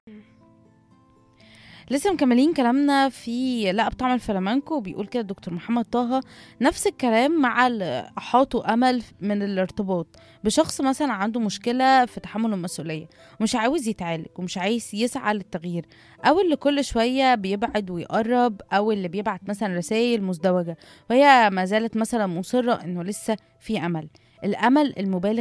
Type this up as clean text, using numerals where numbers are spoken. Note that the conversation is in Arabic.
لسه مكملين كلامنا في لا بطعم الفلامنكو. بيقول كده دكتور محمد طه: نفس الكلام مع اللي أحاطوا أمل من الارتباط بشخص مثلا عنده مشكلة في تحمل المسؤولية، ومش عاوز يتعالج ومش عايز يسعى للتغيير، أو اللي كل شوية بيبعد ويقرب، أو اللي بيبعت مثلا رسائل مزدوجة وهي ما زالت مثلا مصرة إنه لسه في أمل. الأمل المبالغ